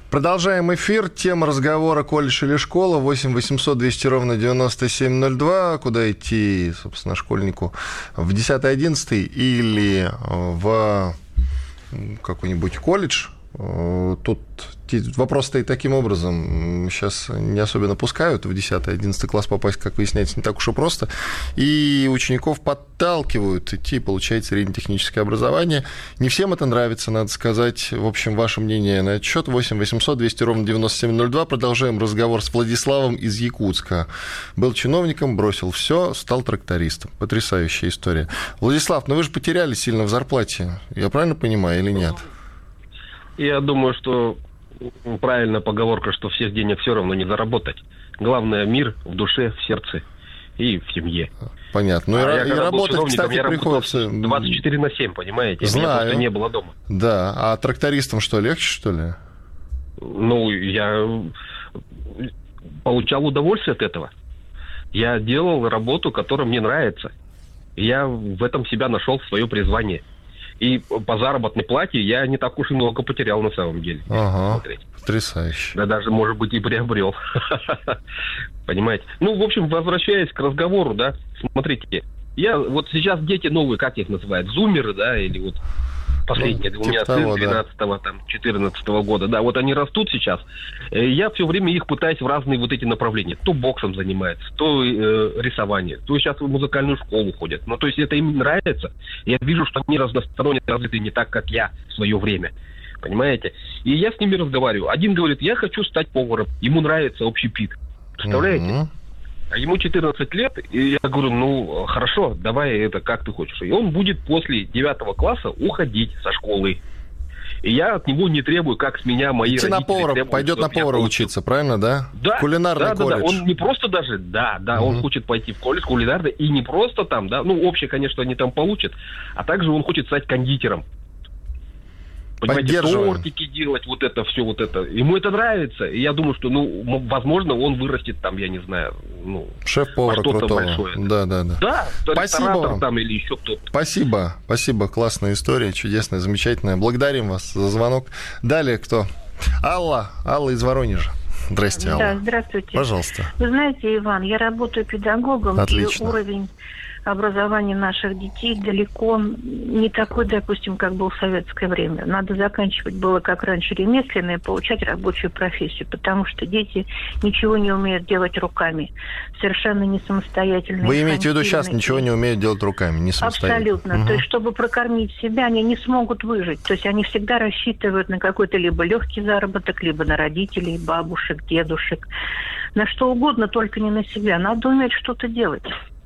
Продолжаем эфир. Тема разговора колледж или школа. 8 800 200 ровно 9702. Куда идти, собственно, школьнику? В 10-11 или в какой-нибудь колледж? Тут вопрос стоит таким образом. Сейчас не особенно пускают в 10-11 класс попасть, как выясняется, не так уж и просто. И учеников подталкивают идти получать среднетехническое образование. Не всем это нравится, надо сказать. В общем, ваше мнение на этот счет. 8 800 200 ровно 9702. Продолжаем разговор с Владиславом из Якутска. Был чиновником, бросил все, стал трактористом. Потрясающая история. Владислав, вы же потеряли сильно в зарплате. Я правильно понимаю или нет? Я думаю, что правильная поговорка, что всех денег все равно не заработать. Главное, мир в душе, в сердце и в семье. Понятно. Ну, и работать, кстати, приходится... 24/7, понимаете? Знаю. Меня просто не было дома. Да, а трактористам что, легче, что ли? Ну, я получал удовольствие от этого. Я делал работу, которая мне нравится. Я в этом себя нашел свое призвание. И по заработной плате я не так уж и много потерял на самом деле. Ага, потрясающе. Да даже, может быть, и приобрел. Понимаете? Ну, в общем, возвращаясь к разговору, да, смотрите, я вот сейчас дети новые, как их называют, зумеры, да, или вот последние, у меня сын 12-го, там, 14-го года, да, вот они растут сейчас, я все время их пытаюсь в разные вот эти направления, то боксом занимается, то рисование, то сейчас в музыкальную школу ходят, ну, то есть это им нравится, я вижу, что они разносторонне развиты не так, как я в свое время, понимаете, и я с ними разговариваю, один говорит, я хочу стать поваром, ему нравится общепит, представляете? А ему 14 лет, и я говорю, ну, хорошо, давай это как ты хочешь. И он будет после 9 класса уходить со школы. И я от него не требую, как с меня мои родители на повара, требуют. Пойдет на повара учиться, правильно, да? Да. Кулинарный колледж. Да. Он не просто даже, он хочет пойти в колледж кулинарный, и не просто там, да, ну, общее, конечно, они там получат, а также он хочет стать кондитером. Понимаете, тортики делать, вот это все, вот это. Ему это нравится. И я думаю, что, ну, возможно, он вырастет там, я не знаю, ну, шеф-повара крутого. Большое. Да, спасибо вам. Там или еще кто-то. Спасибо, классная история, чудесная, замечательная. Благодарим вас за звонок. Далее кто? Алла из Воронежа. Здрасте, Алла. Да, здравствуйте. Пожалуйста. Вы знаете, Иван, я работаю педагогом. Отлично. И уровень образования наших детей далеко не такой, допустим, как был в советское время. Надо заканчивать было, как раньше, ремесленное, получать рабочую профессию, потому что дети ничего не умеют делать руками. Совершенно не самостоятельно. Вы имеете в виду, сейчас ничего не умеют делать руками, не самостоятельно? Абсолютно. То есть, чтобы прокормить себя, они не смогут выжить. То есть, они всегда рассчитывают на какой-то либо легкий заработок, либо на родителей, бабушек, дедушек. На что угодно, только не на себя. Надо уметь что-то делать.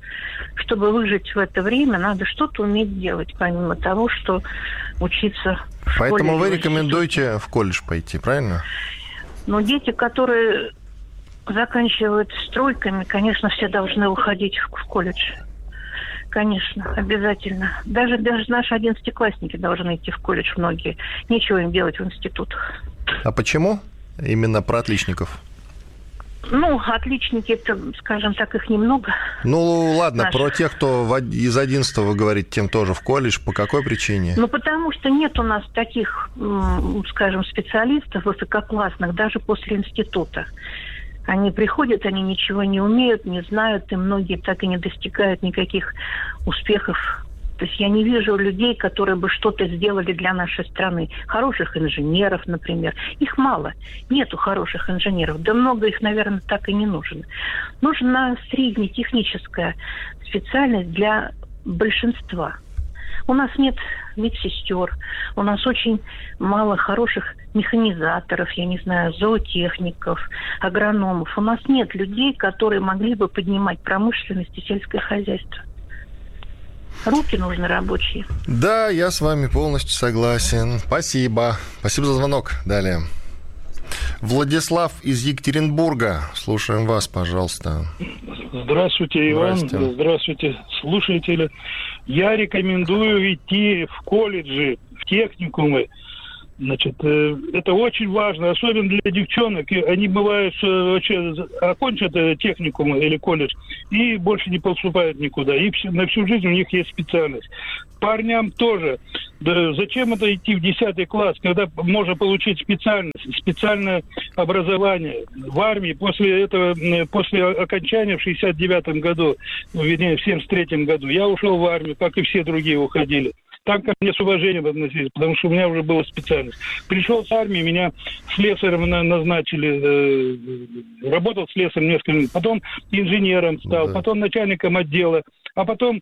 Чтобы выжить в это время, надо что-то уметь делать, помимо того, что учиться в школе. Поэтому вы рекомендуете в колледж пойти, правильно? Но дети, которые заканчивают стройками, конечно, все должны уходить в колледж. Конечно, обязательно. Даже наши 11-классники должны идти в колледж, многие. Нечего им делать в институтах. А почему именно про отличников? Ну, отличники, это, скажем так, их немного. Ну, ладно, про тех, кто из 11-го, вы говорите, тем тоже в колледж. По какой причине? Ну, потому что нет у нас таких, скажем, специалистов высококлассных, даже после института. Они приходят, они ничего не умеют, не знают, и многие так и не достигают никаких успехов. То есть я не вижу людей, которые бы что-то сделали для нашей страны. Хороших инженеров, например. Их мало. Нету хороших инженеров. Да много их, наверное, так и не нужно. Нужна среднетехническая специальность для большинства. У нас нет медсестер. У нас очень мало хороших механизаторов, я не знаю, зоотехников, агрономов. У нас нет людей, которые могли бы поднимать промышленность и сельское хозяйство. Руки нужны рабочие. Да, я с вами полностью согласен. Спасибо. Спасибо за звонок. Далее. Владислав из Екатеринбурга. Слушаем вас, пожалуйста. Здравствуйте, Иван. Здравствуйте, слушатели. Я рекомендую идти в колледжи, в техникумы Значит, это очень важно, особенно для девчонок. И они бывают, вообще окончат техникум или колледж и больше не поступают никуда. И на всю жизнь у них есть специальность. Парням тоже. Да зачем это идти в 10 класс, когда можно получить специальное образование в армии после окончания в 69-м году, вернее, в 73-м году. Я ушел в армию, как и все другие уходили. Там ко мне с уважением относились, потому что у меня уже была специальность. Пришел с армии, меня слесарем назначили, работал слесарем несколько лет, потом инженером стал, потом начальником отдела, а потом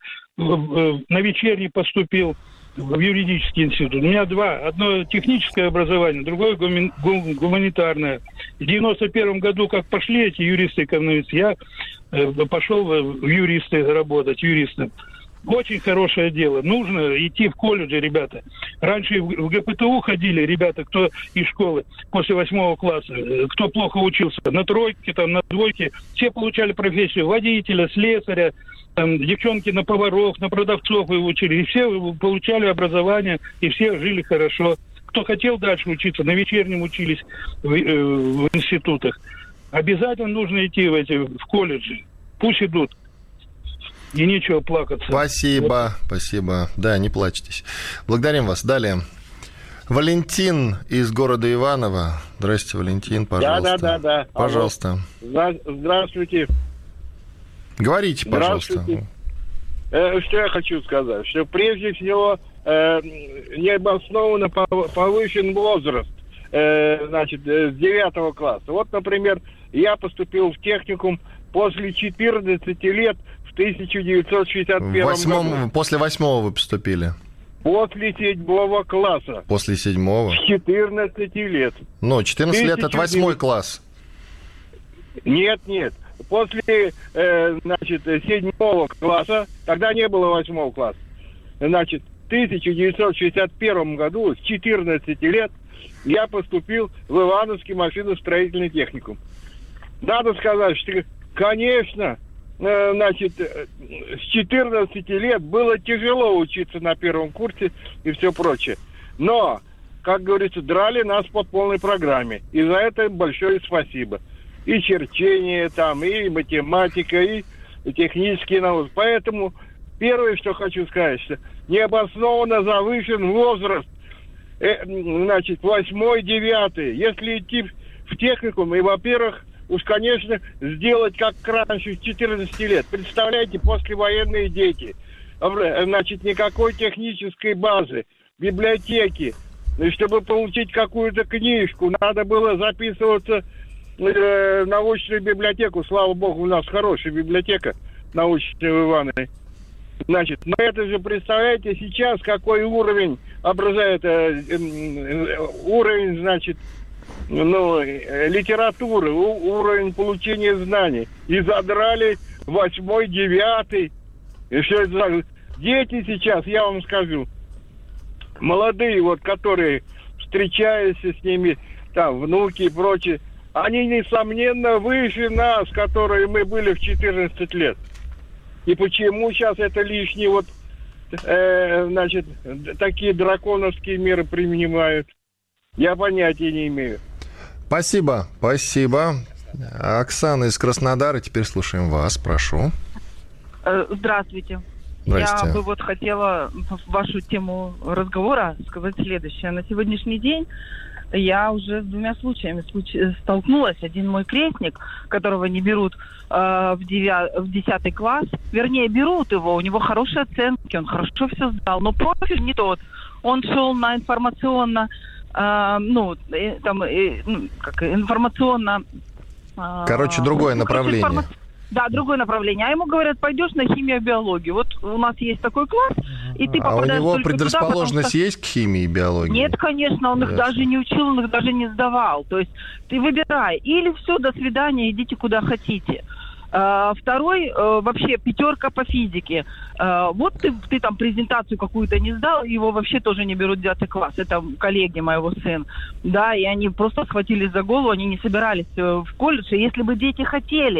на вечерний поступил в юридический институт. У меня два. Одно техническое образование, другое гуманитарное. В 91 году, как пошли эти юристы-экономисты, я пошел в юристы работать, юристом. Очень хорошее дело. Нужно идти в колледже, ребята. Раньше в ГПТУ ходили ребята, кто из школы после 8 класса, кто плохо учился, на тройке, там, на двойке. Все получали профессию водителя, слесаря, там, девчонки на поваров, на продавцов учили. И все получали образование, и все жили хорошо. Кто хотел дальше учиться, на вечернем учились в институтах. Обязательно нужно идти в колледжи. Пусть идут. И нечего плакаться. Спасибо, спасибо. Да, не плачьтесь. Благодарим вас. Далее. Валентин из города Иваново. Здрасте, Валентин, пожалуйста. Да. Пожалуйста. Здравствуйте. Говорите, пожалуйста. Что я хочу сказать? Что прежде всего необоснованно повышен возраст, значит, с 9 класса. Вот, например, я поступил в техникум после 14 лет в 1961 году. После 8 вы поступили? После 7 класса. После 7? С 14 лет. Ну, 14 лет – это 8 класс. Нет. После, значит, 7 класса, тогда не было 8 класса, значит, в 1961 году, с 14 лет, я поступил в Ивановский машиностроительный техникум. Надо сказать, что, конечно, значит, с 14 лет было тяжело учиться на первом курсе и все прочее. Но, как говорится, драли нас по полной программе. И за это им большое спасибо. И черчение там, и математика, и технические науки. Поэтому первое, что хочу сказать, что необоснованно завышен возраст, значит, 8-9. Если идти в техникум, и, во-первых, уж, конечно, сделать как раньше, с 14 лет. Представляете, послевоенные дети. Значит, никакой технической базы, библиотеки. И чтобы получить какую-то книжку, надо было записываться в научную библиотеку. Слава богу, у нас хорошая библиотека научная в Иванове. Значит, но это же, представляете, сейчас какой уровень образует, уровень, значит, литературы, уровень получения знаний. И задрали 8-9. И что это за... Дети сейчас, я вам скажу, молодые, вот, которые встречаются с ними, там, внуки и прочее, они, несомненно, выше нас, которые мы были в 14 лет. И почему сейчас это лишние, вот, значит, такие драконовские меры принимают, я понятия не имею. Спасибо. Оксана из Краснодара, теперь слушаем вас, прошу. Здравствуйте. Я бы вот хотела в вашу тему разговора сказать следующее. На сегодняшний день я уже с 2 случаями столкнулась. Один мой крестник, которого не берут в 10 класс. Вернее, берут его, у него хорошие оценки, он хорошо все сдал. Но профиль не тот. Он шел на информационно... информационно... Короче, другое направление. Да, другое направление. А ему говорят, пойдешь на химию-биологию. Вот у нас есть такой класс, и ты попадаешь. А у него только предрасположенность туда, есть к химии и биологии? Нет, конечно, он их даже не учил, он их даже не сдавал. То есть ты выбирай. Или все, до свидания, идите куда хотите. Второй, вообще, 5 по физике. Вот ты там презентацию какую-то не сдал, его вообще тоже не берут в 9 класс. Это коллеги моего сына. Да, и они просто схватились за голову, они не собирались в колледж. И если бы дети хотели,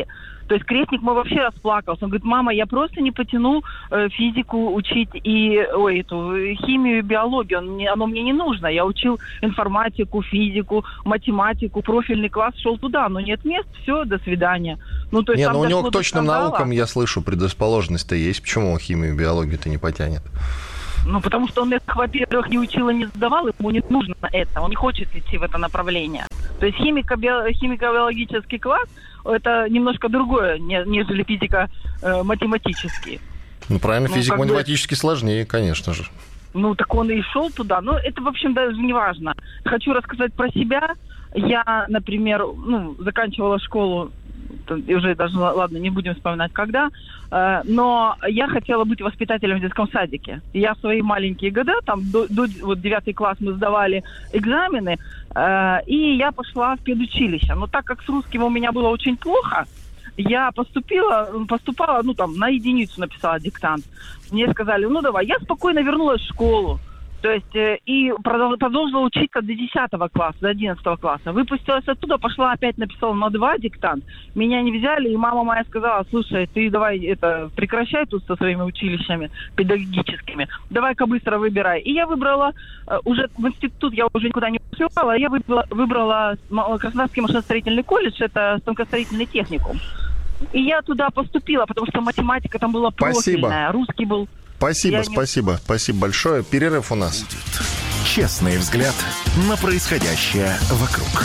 То есть крестник мой вообще расплакался. Он говорит: мама, я просто не потяну физику учить и эту химию, биологию. Оно мне не нужно. Я учил информатику, физику, математику, профильный класс, шел туда, но нет мест, все, до свидания. Ну, то есть, у него к точным наукам, я слышу, предрасположенность-то есть. Почему он химию, биологию-то не потянет? Ну, потому что он их, во-первых, не учил и не сдавал, ему не нужно это, он не хочет идти в это направление. То есть химико-биологический класс – это немножко другое, нежели физико-математический. Ну, правильно, физико-математически сложнее, конечно же. Ну, так он и шел туда. Но это, в общем, даже не важно. Хочу рассказать про себя. Я, например, заканчивала школу, уже даже, ладно, не будем вспоминать, когда, но я хотела быть воспитателем в детском садике. Я в свои маленькие года, там, до 9 класс мы сдавали экзамены, и я пошла в педучилище. Но так как с русским у меня было очень плохо, я поступала, на единицу написала диктант. Мне сказали: давай. Я спокойно вернулась в школу. То есть и продолжила учиться до 10 класса, до 11 класса. Выпустилась оттуда, пошла опять написала на 2 диктант. Меня не взяли, и мама моя сказала: слушай, ты давай прекращай тут со своими училищами педагогическими. Давай-ка быстро выбирай. И я выбрала, уже в институт я уже никуда не поступала, я выбрала Краснодарский машиностроительный колледж, это станкостроительный техникум. И я туда поступила, потому что математика там была профильная, русский был... Спасибо большое. Перерыв у нас. Честный взгляд на происходящее вокруг.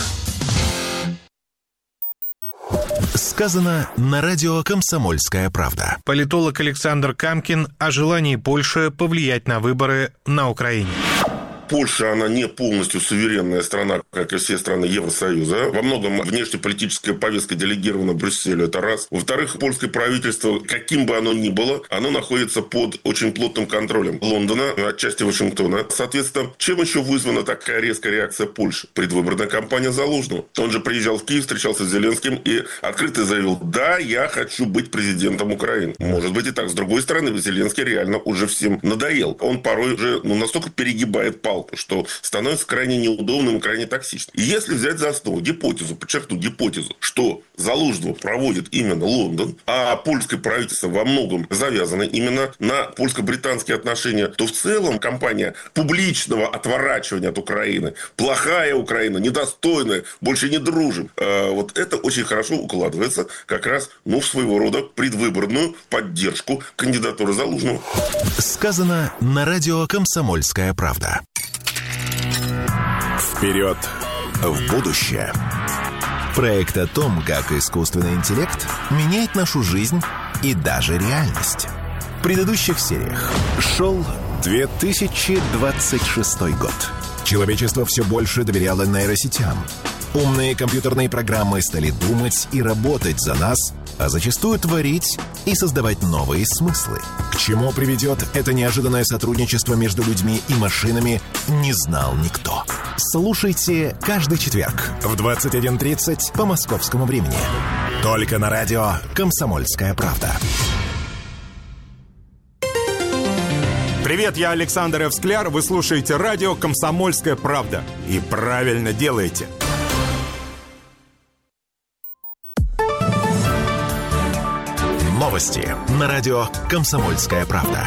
Сказано на радио «Комсомольская правда». Политолог Александр Камкин о желании Польши повлиять на выборы на Украине. Польша, она не полностью суверенная страна, как и все страны Евросоюза. Во многом внешнеполитическая повестка делегирована Брюсселю, это раз. Во-вторых, польское правительство, каким бы оно ни было, оно находится под очень плотным контролем Лондона, отчасти Вашингтона. Соответственно, чем еще вызвана такая резкая реакция Польши? Предвыборная кампания Залужного. Он же приезжал в Киев, встречался с Зеленским и открыто заявил: да, я хочу быть президентом Украины. Может быть и так. С другой стороны, Зеленский реально уже всем надоел. Он порой уже настолько перегибает палку, что становится крайне неудобным и крайне токсичным. И если взять за основу гипотезу, что Залужного проводит именно Лондон, а польское правительство во многом завязано именно на польско-британские отношения, то в целом кампания публичного отворачивания от Украины, плохая Украина, недостойная, больше не дружим, вот это очень хорошо укладывается как раз в своего рода предвыборную поддержку кандидатуры Залужного. Сказано на радио «Комсомольская правда». Вперед в будущее. Проект о том, как искусственный интеллект меняет нашу жизнь и даже реальность. В предыдущих сериях шел 2026 год. Человечество все больше доверяло нейросетям. Умные компьютерные программы стали думать и работать за нас, а зачастую творить и создавать новые смыслы. К чему приведет это неожиданное сотрудничество между людьми и машинами, не знал никто. Слушайте каждый четверг в 21:30 по московскому времени. Только на радио «Комсомольская правда». Привет, я Александр Евскляр. Вы слушаете радио «Комсомольская правда». И правильно делаете. Новости на радио «Комсомольская правда».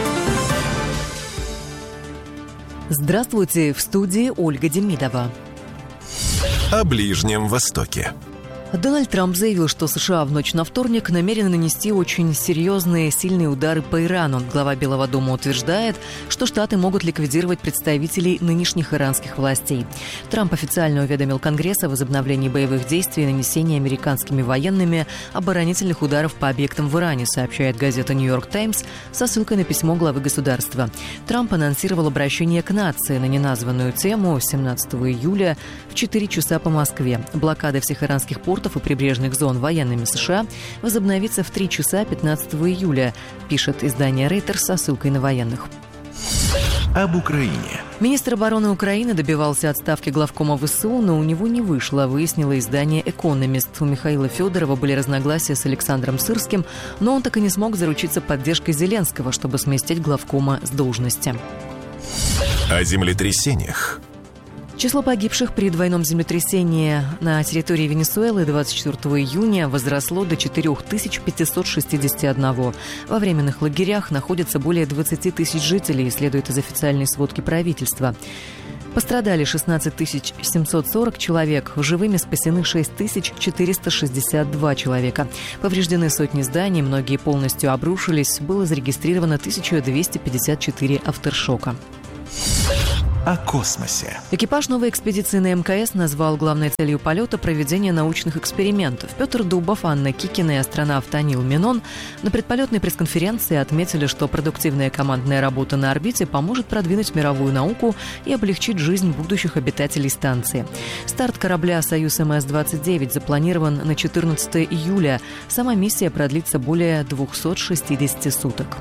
Здравствуйте, в студии Ольга Демидова. О Ближнем Востоке. Дональд Трамп заявил, что США в ночь на вторник намерены нанести очень серьезные, сильные удары по Ирану. Глава Белого дома утверждает, что Штаты могут ликвидировать представителей нынешних иранских властей. Трамп официально уведомил Конгресс о возобновлении боевых действий и нанесении американскими военными оборонительных ударов по объектам в Иране, сообщает газета «Нью-Йорк Таймс» со ссылкой на письмо главы государства. Трамп анонсировал обращение к нации на неназванную тему 17 июля в 4 часа по Москве. Блокада всех иранских портов и прибрежных зон военными США возобновится в 3 часа 15 июля, пишет издание Reuters со ссылкой на военных. Об Украине. Министр обороны Украины добивался отставки главкома ВСУ, но у него не вышло, выяснило издание «Экономист». У Михаила Федорова были разногласия с Александром Сырским, но он так и не смог заручиться поддержкой Зеленского, чтобы сместить главкома с должности. О землетрясениях. Число погибших при двойном землетрясении на территории Венесуэлы 24 июня возросло до 4561. Во временных лагерях находится более 20 тысяч жителей, следует из официальной сводки правительства. Пострадали 16 740 человек, живыми спасены 6 462 человека. Повреждены сотни зданий, многие полностью обрушились, было зарегистрировано 1254 авторшока. О космосе. Экипаж новой экспедиции на МКС назвал главной целью полета проведение научных экспериментов. Петр Дубов, Анна Кикина и астронавт Анил Минон на предполетной пресс-конференции отметили, что продуктивная командная работа на орбите поможет продвинуть мировую науку и облегчить жизнь будущих обитателей станции. Старт корабля «Союз МС-29» запланирован на 14 июля. Сама миссия продлится более 260 суток.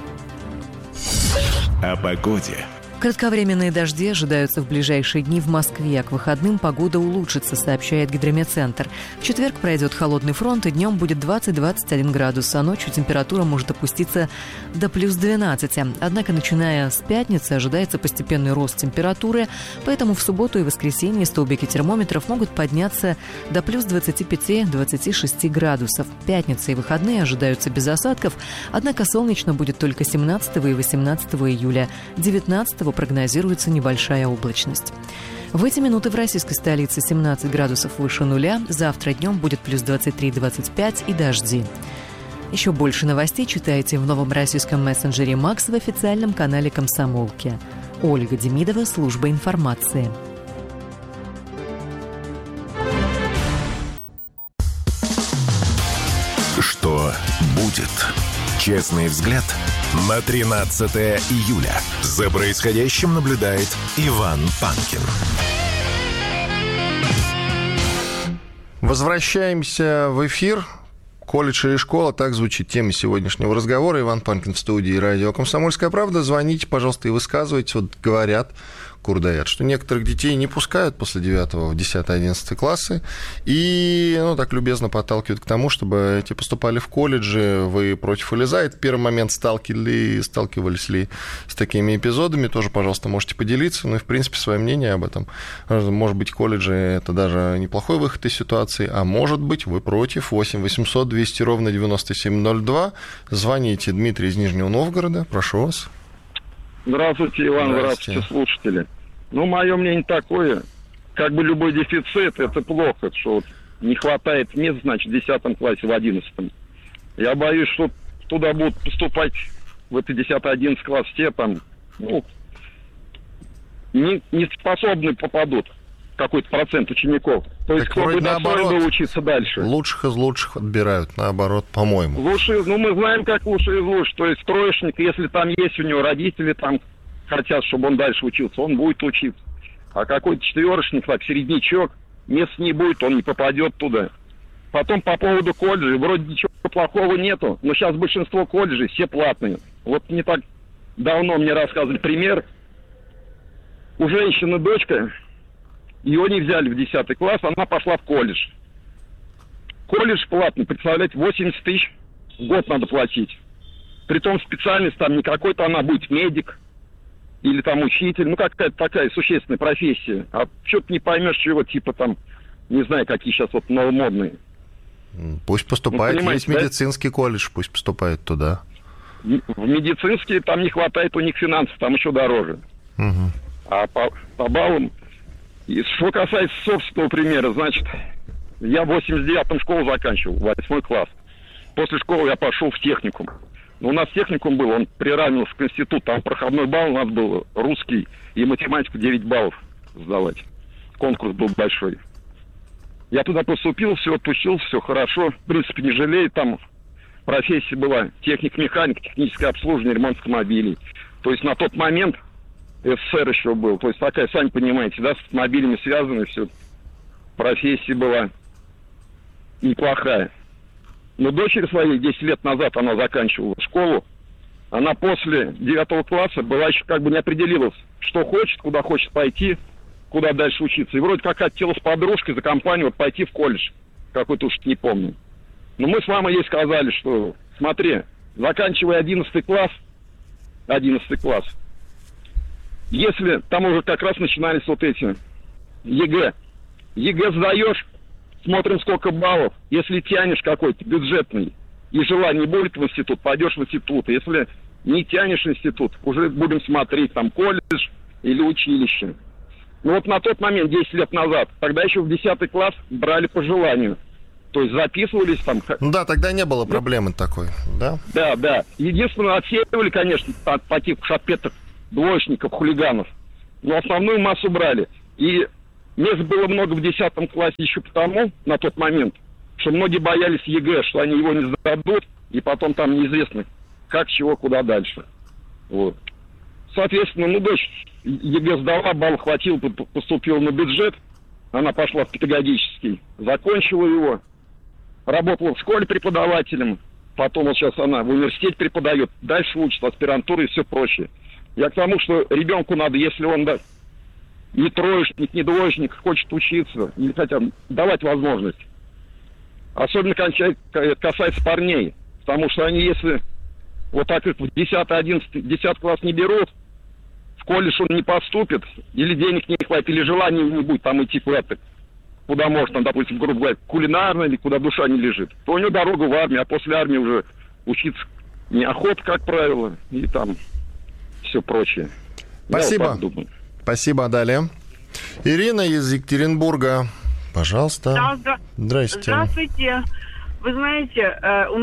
О погоде. Кратковременные дожди ожидаются в ближайшие дни в Москве. К выходным погода улучшится, сообщает Гидрометцентр. В четверг пройдет холодный фронт, и днем будет 20-21 градус, а ночью температура может опуститься до плюс 12. Однако, начиная с пятницы, ожидается постепенный рост температуры, поэтому в субботу и воскресенье столбики термометров могут подняться до плюс 25-26 градусов. Пятница и выходные ожидаются без осадков, однако солнечно будет только 17 и 18 июля. 19 прогнозируется небольшая облачность. В эти минуты в российской столице 17 градусов выше нуля. Завтра днем будет плюс 23-25 и дожди. Еще больше новостей читайте в новом российском мессенджере «Макс» в официальном канале «Комсомолки». Ольга Демидова, служба информации. Что будет? Честный взгляд на 13 июля. За происходящим наблюдает Иван Панкин. Возвращаемся в эфир. Колледж или школа, так звучит тема сегодняшнего разговора. Иван Панкин в студии радио «Комсомольская правда». Звоните, пожалуйста, и высказывайтесь. Вот говорят, курдаят, что некоторых детей не пускают после 9 в 10-11 классы и, так любезно подталкивают к тому, чтобы эти поступали в колледжи. Вы против или за? Это первый момент. Сталкивались ли с такими эпизодами? Тоже, пожалуйста, можете поделиться. Ну и, в принципе, свое мнение об этом. Может быть, колледжи – это даже неплохой выход из ситуации, а может быть, вы против. 8 800 200 ровно 9702. Звоните. Дмитрий из Нижнего Новгорода. Прошу вас. Здравствуйте, Иван, здравствуйте, слушатели. Мое мнение такое, любой дефицит, это плохо, что не хватает мест, значит, в 10 классе, в 11. Я боюсь, что туда будут поступать, в эти 10-11 класс, те там, не способны попадут, какой-то процент учеников. То есть, кто бы достоин учиться дальше. Лучших из лучших отбирают, наоборот, по-моему. Лучшие, мы знаем, как лучшие из лучших. То есть, троечник, если там есть у него родители, там хотят, чтобы он дальше учился, он будет учиться. А какой-то четверочник, середнячок, места не будет, он не попадет туда. Потом по поводу колледжей, вроде ничего плохого нету, но сейчас большинство колледжей все платные. Вот не так давно мне рассказывали пример. У женщины дочка, ее не взяли в 10 класс, она пошла в колледж. Колледж платный, представляете, 80 тысяч в год надо платить. Притом специальность там не какой-то, она будет медик или там учитель, какая-то такая существенная профессия. А что-то не поймешь, чего, не знаю, какие сейчас новомодные. Пусть поступает, есть медицинский колледж, пусть поступает туда. В медицинский там не хватает у них финансов, там еще дороже. Угу. А по баллам... И что касается собственного примера, значит, я в 89-м школу заканчивал, 8 класс. После школы я пошел в техникум. Но у нас техникум был, он приравнивался к институту, там проходной балл у нас был русский и математику 9 баллов сдавать. Конкурс был большой. Я туда поступил, все отучился, все хорошо. В принципе, не жалею, там профессия была техник-механик, техническое обслуживание, ремонт автомобилей. То есть на тот момент... СССР еще был. То есть такая, сами понимаете, с автомобилями связанная, все. Профессия была неплохая. Но дочери своей 10 лет назад она заканчивала школу. Она после 9 класса была еще не определилась, что хочет, куда хочет пойти, куда дальше учиться. И вроде как хотела с подружкой за компанию пойти в колледж. Какой-то уж не помню. Но мы с мамой ей сказали, что смотри, заканчивая 11 класс, если там уже как раз начинались эти ЕГЭ. ЕГЭ сдаешь, смотрим, сколько баллов. Если тянешь какой-то бюджетный и желание будет в институт, пойдешь в институт. Если не тянешь институт, уже будем смотреть, там, колледж или училище. Ну вот на тот момент, 10 лет назад, тогда еще в 10 класс брали по желанию. То есть записывались там... Ну да, тогда не было проблемы такой, да? Да, да. Единственное, отсеивали, конечно, по типу шапеток, двоечников, хулиганов. Но основную массу брали. И мест было много в 10 классе еще потому, на тот момент, что многие боялись ЕГЭ, что они его не сдадут, и потом там неизвестно, как, чего, куда дальше. Вот. Соответственно, ну, дочь ЕГЭ сдала, балл хватило, поступила на бюджет, она пошла в педагогический, закончила его, работала в школе преподавателем, потом вот сейчас она в университете преподает, дальше учит аспирантуру и все прочее. Я к тому, что ребенку надо, если он не троечник, не двоечник, хочет учиться, или хотя бы давать возможность. Особенно касается парней, потому что они, если вот так как в 10 класс не берут, в колледж он не поступит, или денег не хватит, или желания не будет там идти куда может, там, допустим, грубо говоря, кулинарно, или куда душа не лежит, то у него дорога в армию, а после армии уже учиться неохота, как правило, и там все прочее. Спасибо. Спасибо, далее. Ирина из Екатеринбурга, пожалуйста. Да, Здрасте. Здравствуйте. Вы знаете,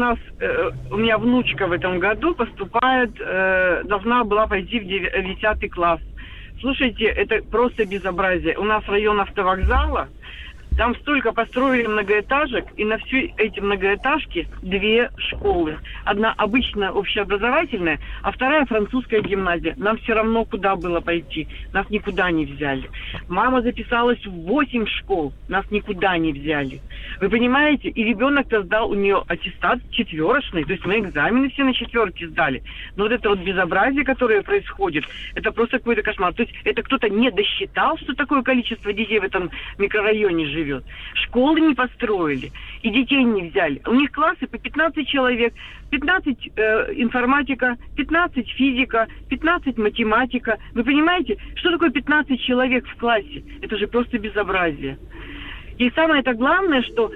у меня внучка в этом году поступает, должна была пойти в 10 класс. Слушайте, это просто безобразие. У нас район автовокзала, там столько построили многоэтажек, и на все эти многоэтажки 2 школы. Одна обычная общеобразовательная, а вторая французская гимназия. Нам все равно куда было пойти. Нас никуда не взяли. Мама записалась в 8 школ. Нас никуда не взяли. Вы понимаете? И ребенок-то сдал у нее аттестат 4-шный. То есть мы экзамены все на 4 сдали. Но вот это вот безобразие, которое происходит, это просто какой-то кошмар. То есть это кто-то не досчитал, что такое количество детей в этом микрорайоне живет. Школы не построили, и детей не взяли. У них классы по 15 человек, 15 информатика, 15 физика, 15 математика. Вы понимаете, что такое 15 человек в классе? Это же просто безобразие. И самое-то главное, что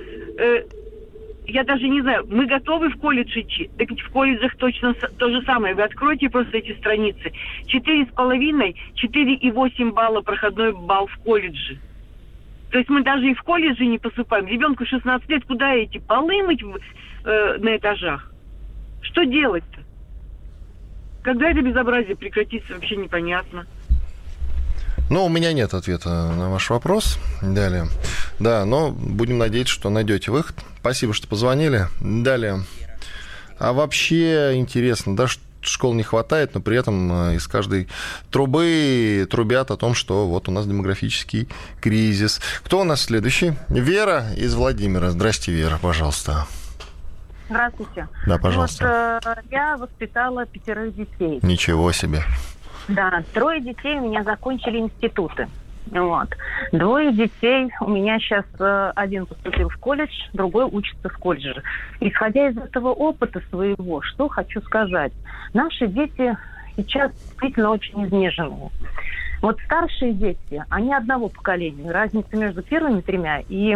я даже не знаю, мы готовы в колледж идти. Так ведь в колледжах точно то же самое. Вы откройте просто эти страницы. 4,5, 4,8 балла проходной балл в колледже. То есть мы даже и в колледже не поступаем. Ребенку 16 лет, куда идти? Полы мыть на этажах? Что делать-то? Когда это безобразие прекратится, вообще непонятно. Ну, у меня нет ответа на ваш вопрос. Далее. Да, но будем надеяться, что найдете выход. Спасибо, что позвонили. Далее. А вообще интересно, да, школ не хватает, но при этом из каждой трубы трубят о том, что вот у нас демографический кризис. Кто у нас следующий? Вера из Владимира. Здрасте, Вера, пожалуйста. Здравствуйте. Да, пожалуйста. Вот, я воспитала 5 детей. Ничего себе. Да, 3 детей у меня закончили институты. Вот. 2 детей у меня сейчас, один поступил в колледж, другой учится в колледже. Исходя из этого опыта своего, что хочу сказать. Наши дети сейчас действительно очень изнеженные. Вот старшие дети, они одного поколения. Разница между первыми 3 и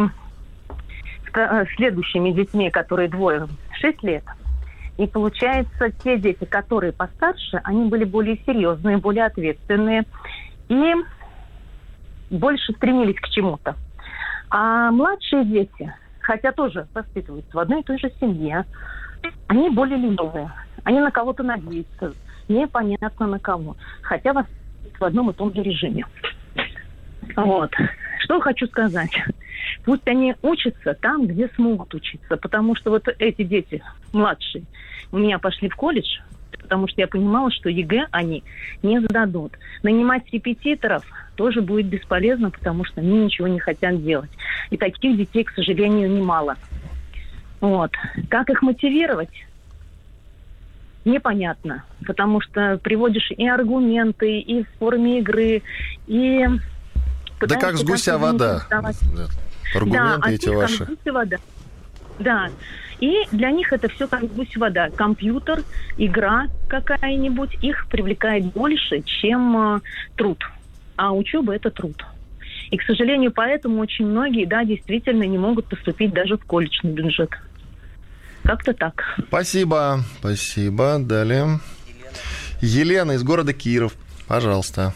следующими детьми, которые 2, 6 лет. И получается, те дети, которые постарше, они были более серьезные, более ответственные и больше стремились к чему-то. А младшие дети, хотя тоже воспитываются в одной и той же семье, они более ленивые. Они на кого-то надеются, непонятно на кого. Хотя воспитываются в одном и том же режиме. Вот. Что хочу сказать. Пусть они учатся там, где смогут учиться. Потому что вот эти дети младшие у меня пошли в колледж, потому что я понимала, что ЕГЭ они не сдадут. Нанимать репетиторов тоже будет бесполезно, потому что они ничего не хотят делать. И таких детей, к сожалению, немало. Вот. Как их мотивировать? Непонятно. Потому что приводишь и аргументы, и в форме игры, и... Да как с гуся вода. Аргументы да, эти ваши. Как гуся вода. Да. И для них это все как гусь вода. Компьютер, игра какая-нибудь их привлекает больше, чем труд. А учеба – это труд. И, к сожалению, поэтому очень многие, да, действительно не могут поступить даже в колледжный бюджет. Как-то так. Спасибо. Спасибо. Далее. Елена из города Киров. Пожалуйста.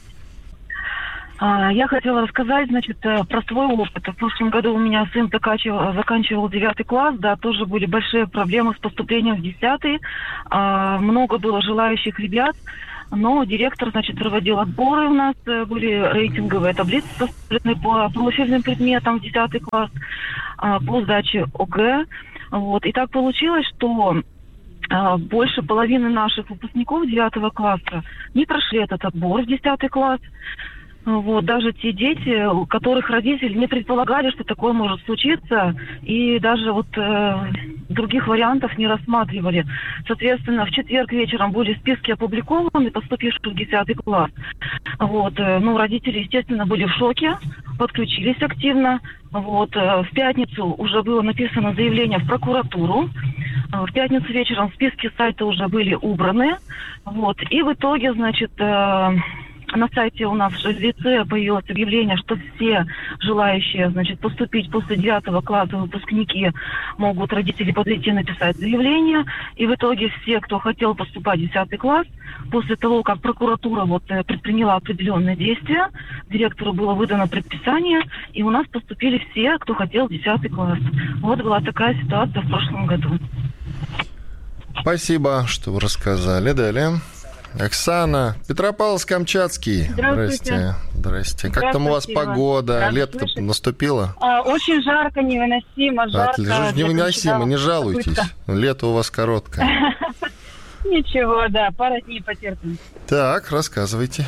Я хотела рассказать, значит, про свой опыт. В прошлом году у меня сын заканчивал 9 класс, да, тоже были большие проблемы с поступлением в 10. Много было желающих ребят, но директор, значит, проводил отборы у нас, были рейтинговые таблицы составлены по профильным предметам в 10 класс, по сдаче ОГЭ. Вот. И так получилось, что больше половины наших выпускников 9 класса не прошли этот отбор в 10 класс. Вот, даже те дети, у которых родители не предполагали, что такое может случиться, и даже вот других вариантов не рассматривали. Соответственно, в четверг вечером были списки опубликованы, поступивших в 10 класс. Вот, родители, естественно, были в шоке, подключились активно. Вот, в пятницу уже было написано заявление в прокуратуру. В пятницу вечером списки сайта уже были убраны. Вот, и в итоге, значит, на сайте у нас в лице появилось объявление, что все желающие, значит, поступить после 9 класса выпускники могут родители подойти написать заявление. И в итоге все, кто хотел поступать в 10 класс, после того, как прокуратура предприняла определенные действия, директору было выдано предписание, и у нас поступили все, кто хотел в 10 класс. Вот была такая ситуация в прошлом году. Спасибо, что вы рассказали. Далее. Оксана, Петропавловск-Камчатский. Здравствуйте. Здрасте. Как там у вас погода? Лето наступило? Очень жарко, невыносимо. Жарко. Невыносимо, не жалуйтесь. Лето у вас короткое. Ничего, да, пару дней потерпим. Так, рассказывайте.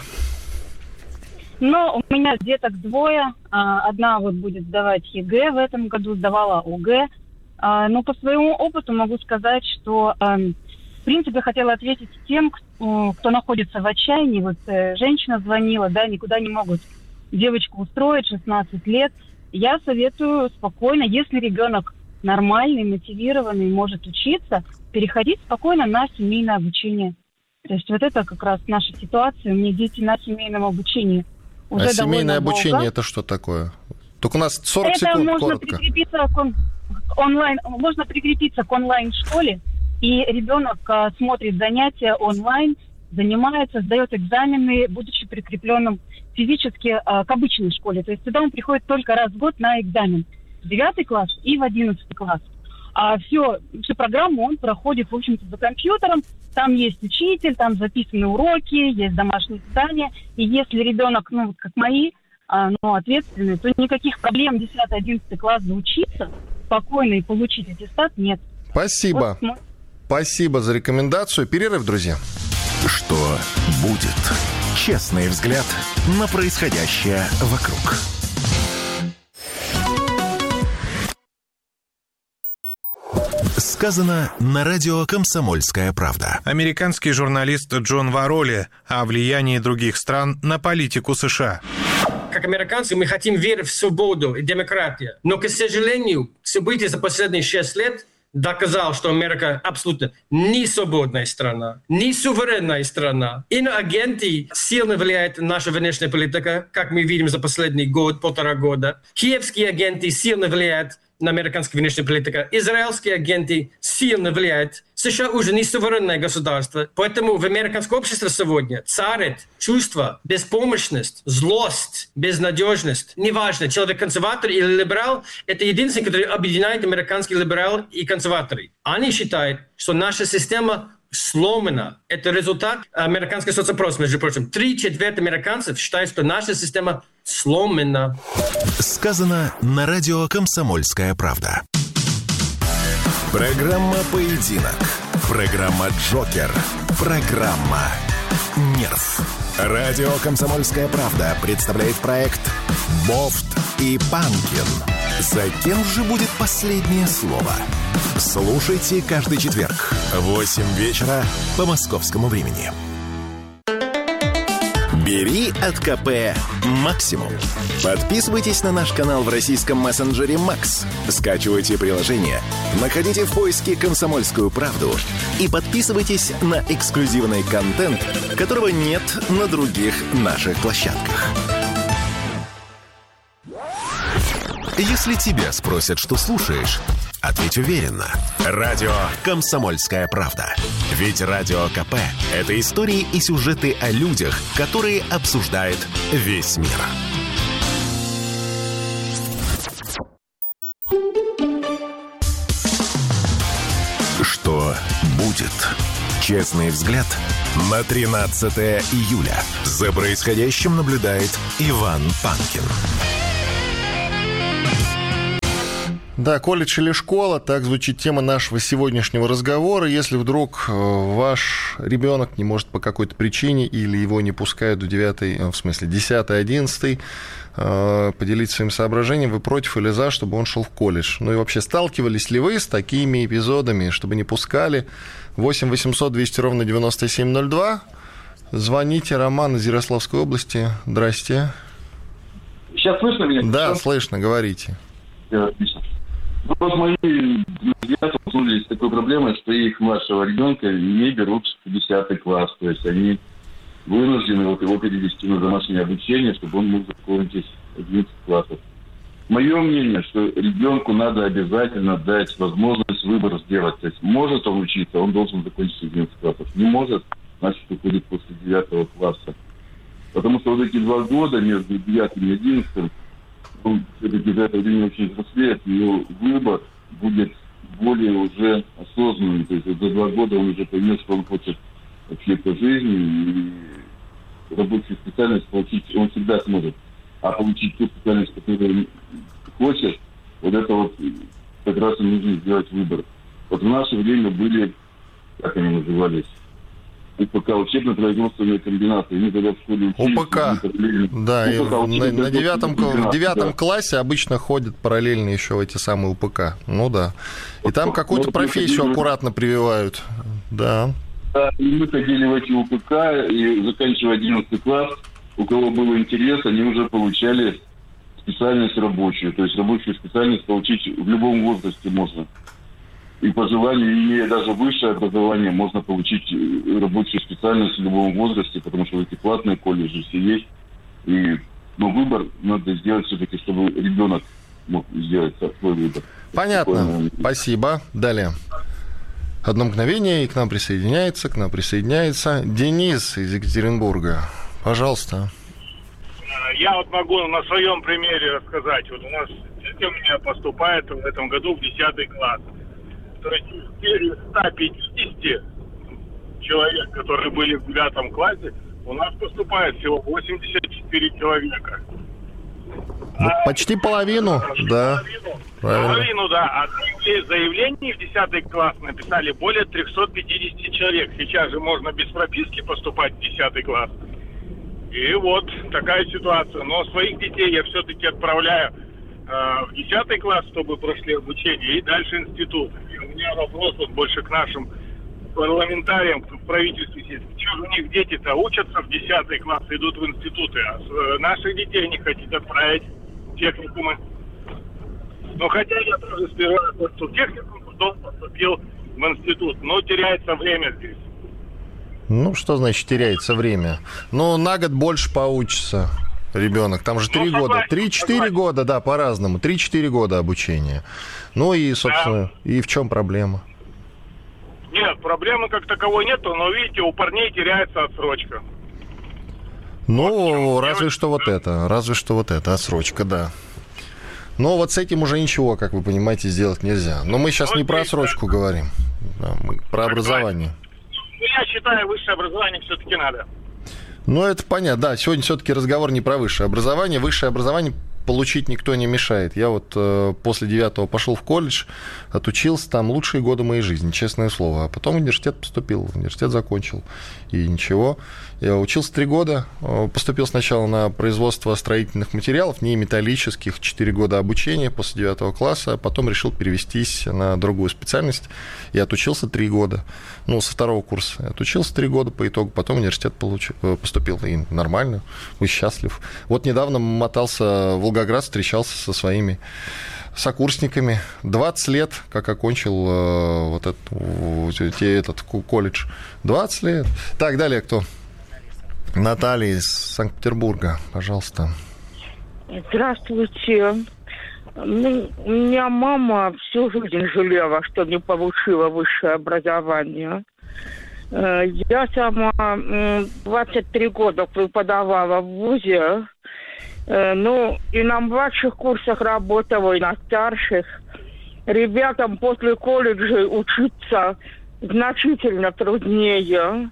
У меня деток 2. Одна будет сдавать ЕГЭ в этом году, сдавала ОГЭ. Но по своему опыту могу сказать, что... В принципе, хотела ответить тем, кто находится в отчаянии. Вот женщина звонила, да, никуда не могут девочку устроить, 16 лет. Я советую спокойно, если ребенок нормальный, мотивированный, может учиться, переходить спокойно на семейное обучение. То есть вот это как раз наша ситуация. У меня дети на семейном обучении уже семейное обучение долго. Это что такое? Только у нас 40 секунд, это можно коротко. Можно прикрепиться к онлайн-школе, и ребенок смотрит занятия онлайн, занимается, сдает экзамены, будучи прикрепленным физически к обычной школе. То есть сюда он приходит только раз в год на экзамен. В 9 класс и в 11 класс. А всю программу он проходит, в общем-то, за компьютером. Там есть учитель, там записаны уроки, есть домашние задания. И если ребенок, как мои, ответственный, то никаких проблем 10-11 класс доучиться спокойно и получить аттестат нет. Спасибо. Спасибо за рекомендацию. Перерыв, друзья. Что будет? Честный взгляд на происходящее вокруг. Сказано на радио «Комсомольская правда». Американский журналист Джон Вароли о влиянии других стран на политику США. Как американцы мы хотим верить в свободу и демократию. Но, к сожалению, события за последние 6 лет доказал, что Америка абсолютно не свободная страна, не суверенная страна. Иноагенты сильно влияют на нашу внешнюю политику, как мы видим за последний год, 1,5 года. Киевские агенты сильно влияют на американскую внешнюю политику. Израильские агенты сильно влияют. США уже не суверенное государство. Поэтому в американском обществе сегодня царит чувство, беспомощность, злость, безнадежность. Неважно, человек консерватор или либерал, это единственное, который объединяет американские либералы и консерваторы. Они считают, что наша система сломана. Это результат американского соцопроса, между прочим. 3/4 американцев считают, что наша система сломана. Сказано на радио «Комсомольская правда». Программа «Поединок». Программа «Джокер». Программа «Нерв». Радио «Комсомольская правда» представляет проект «Бофт и Панкин». За кем же будет последнее слово? Слушайте каждый четверг в 8 вечера по московскому времени. Бери от КП максимум. Подписывайтесь на наш канал в российском мессенджере Max. Скачивайте приложение, находите в поиске «Комсомольскую правду» и подписывайтесь на эксклюзивный контент, которого нет на других наших площадках. Если тебя спросят, что слушаешь, ответь уверенно. Радио «Комсомольская правда». Ведь Радио КП – это истории и сюжеты о людях, которые обсуждает весь мир. Что будет? Честный взгляд на 13 июля. За происходящим наблюдает Иван Панкин. Да, колледж или школа, так звучит тема нашего сегодняшнего разговора. Если вдруг ваш ребенок не может по какой-то причине или его не пускают в 10, 11, поделиться своим соображением, вы против или за, чтобы он шел в колледж. Ну и вообще, сталкивались ли вы с такими эпизодами, чтобы не пускали? 8 800 200 ровно 9702. Звоните. Роман из Ярославской области. Здрасте. Сейчас слышно меня? Да, слышно, говорите. Отлично. Вот мои друзья столкнулись с такой проблемой, что их младшего ребенка не берут в 10 класс. То есть они вынуждены его перевести на домашнее обучение, чтобы он мог закончить 11 классов. Мое мнение, что ребенку надо обязательно дать возможность выбор сделать. То есть может он учиться, он должен закончить 11 классов. Не может, значит, уходит после 9 класса. Потому что вот эти 2 года между 9 и 11 он все-таки за это время очень взрослеет, но выбор будет более уже осознанный. То есть за 2 года он уже поймет, что он хочет вообще по жизни, и рабочую специальность получить он всегда сможет. А получить ту специальность, которую он хочет, вот это вот как раз и нужно сделать выбор. Вот в наше время были, как они назывались, УПК, учебно-производственные комбинаты. Мы когда в школе учились... УПК, да, на 9 классе обычно ходят параллельно еще в эти самые УПК. Ну да. И там какую-то профессию аккуратно прививают. Да. Да, и мы ходили в эти УПК, и заканчивая 11 класс, у кого был интерес, они уже получали специальность рабочую. То есть рабочую специальность получить в любом возрасте можно. И по желанию, имея даже высшее образование, можно получить рабочую специальность в любом возрасте, потому что эти платные колледжи все есть. Но выбор надо сделать все-таки, чтобы ребенок мог сделать свой выбор. Понятно. Спасибо. Далее. Одно мгновение, и к нам присоединяется Денис из Екатеринбурга. Пожалуйста. Я вот могу на своем примере рассказать. Вот у нас дети у меня поступают в этом году в 10 класс. То есть из 150 человек, которые были в 9 классе, у нас поступает всего 84 человека. Почти половину, да. Половину, да. А заявлений в 10 класс написали более 350 человек. Сейчас же можно без прописки поступать в 10 класс. И вот такая ситуация. Но своих детей я все-таки отправляю в 10 класс, чтобы прошли обучение, и дальше институт. И у меня вопрос вот больше к нашим парламентариям, кто в правительстве сидит. Что у них дети-то учатся в 10 класс, идут в институты, а наших детей не хотят отправить в техникумы. Но хотя я тоже сперва в техникум, потом поступил в институт. Но теряется время здесь. Ну, что значит теряется время? Ну, на год больше поучится ребенок. Там же 3 года. 3-4 года, да, по-разному. 3-4 года обучения. Ну и, собственно, и в чем проблема? Нет, проблемы как таковой нету, но, видите, у парней теряется отсрочка. Ну, разве что вот это, отсрочка, да. Но вот с этим уже ничего, как вы понимаете, сделать нельзя. Но мы сейчас не про отсрочку говорим, да, мы про образование. Ну, я считаю, высшее образование все-таки надо. Ну, это понятно, да. Сегодня все-таки разговор не про высшее образование. Высшее образование получить никто не мешает. Я вот после 9-го пошел в колледж, отучился там лучшие годы моей жизни, честное слово. А потом в университет поступил, университет закончил. И ничего. Я учился 3 года, поступил сначала на производство строительных материалов, не металлических, 4 года обучения после 9 класса, а потом решил перевестись на другую специальность и отучился 3 года. Ну, со 2-го курса. Отучился 3 года по итогу, потом в университет поступил, и нормально, и счастлив. Вот недавно мотался в Волгоград, встречался со своими сокурсниками. 20 лет, как окончил этот колледж. 20 лет. Так, далее кто? Наталья из Санкт-Петербурга, пожалуйста. Здравствуйте. Ну, у меня мама всю жизнь жалела, что не получила высшее образование. Я сама 23 года преподавала в вузе. Ну, и на младших курсах работала, и на старших. Ребятам после колледжа учиться значительно труднее.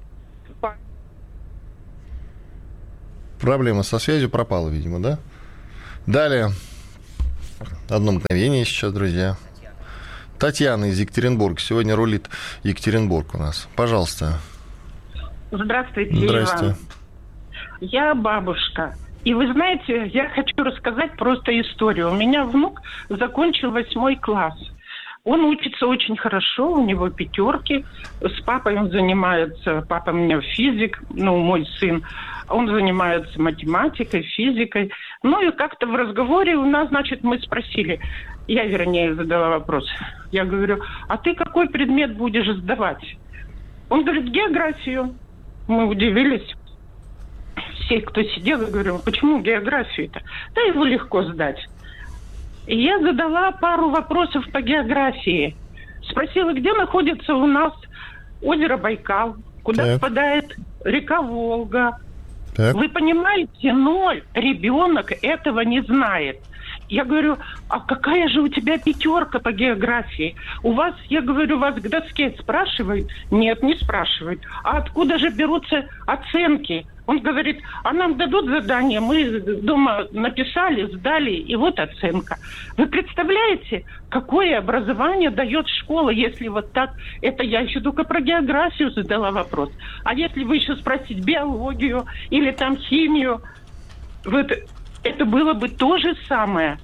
Проблема со связью пропала, видимо, да? Далее. Одно мгновение сейчас, друзья. Татьяна из Екатеринбурга. Сегодня рулит Екатеринбург у нас. Пожалуйста. Здравствуйте, Здравствуйте. Иван. Я бабушка. И вы знаете, я хочу рассказать просто историю. У меня внук закончил 8 класс. Он учится очень хорошо, у него 5. С папой он занимается, папа у меня физик, ну, мой сын. Он занимается математикой, физикой. Ну и как-то в разговоре у нас, значит, мы спросили, я, вернее, задала вопрос. Я говорю, а ты какой предмет будешь сдавать? Он говорит, географию. Мы удивились. Все, кто сидел, я говорю, почему географию-то? Да его легко сдать. И я задала пару вопросов по географии. Спросила, где находится у нас озеро Байкал, куда впадает река Волга. Так. Вы понимаете, 0 ребенок этого не знает. Я говорю, а какая же у тебя 5 по географии? У вас, я говорю, вас к доске спрашивают? Нет, не спрашивают. А откуда же берутся оценки? Он говорит, а нам дадут задание, мы дома написали, сдали, и вот оценка. Вы представляете, какое образование дает школа, если вот так? Это я еще только про географию задала вопрос. А если вы еще спросите биологию или там химию, вот это было бы то же самое.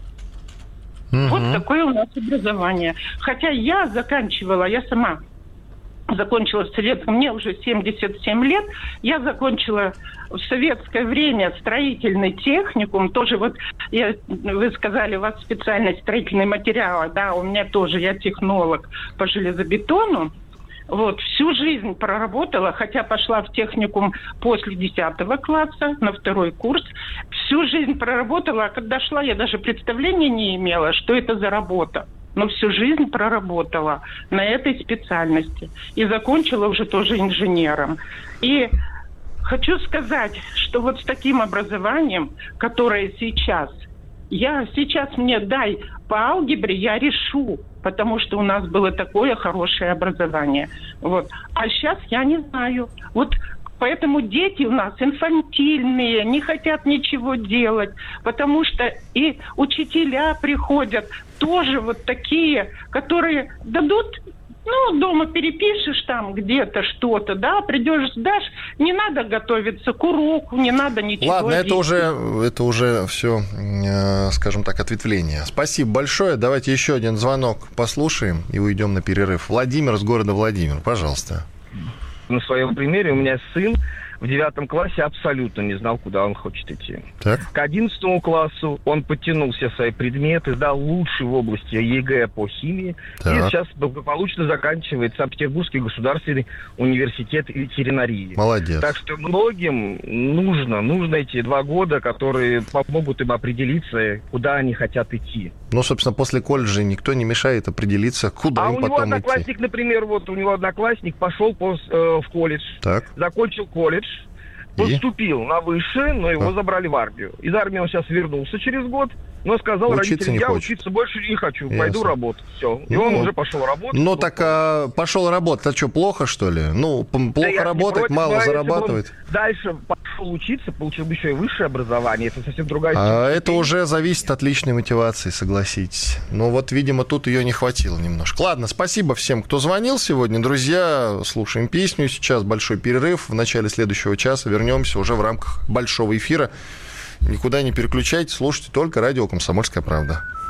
Вот такое у нас образование. Хотя я сама закончила в советском, мне уже 77 лет, я закончила в советское время строительный техникум, тоже вот, вы сказали, у вас специальность строительные материалы, да, у меня тоже, я технолог по железобетону, вот, всю жизнь проработала, хотя пошла в техникум после 10 класса, на 2 курс, всю жизнь проработала, а когда шла, я даже представления не имела, что это за работа. Но всю жизнь проработала на этой специальности. И закончила уже тоже инженером. И хочу сказать, что вот с таким образованием, которое сейчас мне дай по алгебре, я решу, потому что у нас было такое хорошее образование. Вот. А сейчас я не знаю. Вот поэтому дети у нас инфантильные, не хотят ничего делать, потому что и учителя приходят тоже вот такие, которые дадут, ну, дома перепишешь там где-то что-то, да, придешь, сдашь, не надо готовиться к уроку, не надо ничего Ладно, делать. это уже все, скажем так, ответвление. Спасибо большое. Давайте еще один звонок послушаем и уйдем на перерыв. Владимир из города Владимир, пожалуйста. На своем примере у меня сын в 9 классе абсолютно не знал, куда он хочет идти. Так. К 11 классу он подтянул все свои предметы, сдал лучший в области ЕГЭ по химии. Так. И сейчас благополучно заканчивает Санкт-Петербургский государственный университет ветеринарии. Молодец. Так что многим нужно эти 2 года, которые помогут им определиться, куда они хотят идти. Ну, собственно, после колледжа никто не мешает определиться, куда им потом идти. А у него одноклассник, например, пошел в колледж, так. Закончил колледж, поступил на высшее, но его забрали в армию. Из армии он сейчас вернулся через год, но сказал родителям, я учиться больше не хочу, пойду работать. Все. И он уже пошел работать. Ну, так пошел работать, а что, плохо, что ли? Ну, плохо работать, мало зарабатывать. Дальше пошел учиться, получил еще и высшее образование. Это совсем другая ситуация. Это уже зависит от личной мотивации, согласитесь. Но вот, видимо, тут ее не хватило немножко. Ладно, спасибо всем, кто звонил сегодня. Друзья, слушаем песню сейчас, большой перерыв. В начале следующего часа вернемся уже в рамках большого эфира. Никуда не переключайтесь, слушайте только радио «Комсомольская правда».